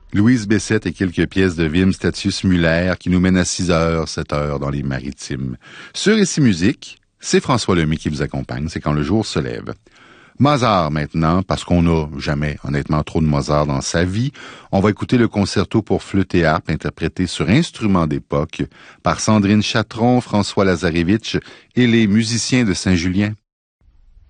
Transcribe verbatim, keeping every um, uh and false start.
Louise Bessette et quelques pièces de Wim Statius Müller qui nous mènent à six heures, sept heures dans les maritimes. Sur Ici Musique, c'est François Lemay qui vous accompagne, c'est quand le jour se lève. Mozart maintenant, parce qu'on n'a jamais, honnêtement, trop de Mozart dans sa vie. On va écouter le concerto pour flûte et harpe interprété sur instrument d'époque par Sandrine Chatron, François Lazarevitch et les musiciens de Saint-Julien.